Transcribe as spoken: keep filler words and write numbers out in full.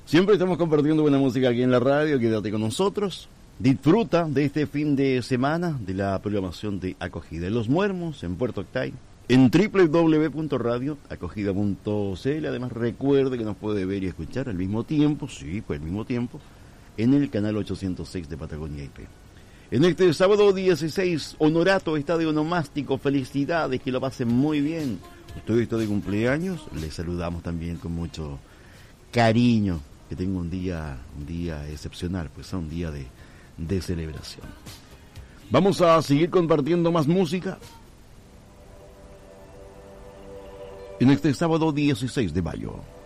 Siempre estamos compartiendo buena música aquí en la radio, quédate con nosotros. Disfruta de este fin de semana de la programación de Acogida en Los Muermos, en Puerto Octay, en doble u doble u doble u punto radio acogida punto c l. Además, recuerde que nos puede ver y escuchar al mismo tiempo, sí, pues al mismo tiempo, en el canal ochocientos seis de Patagonia I P. En este sábado dieciséis, Honorato está de onomástico. Felicidades, que lo pasen muy bien. Usted está de cumpleaños, le saludamos también con mucho cariño. Que tenga un día, un día excepcional, pues un día de, de celebración. Vamos a seguir compartiendo más música en este sábado dieciséis de mayo.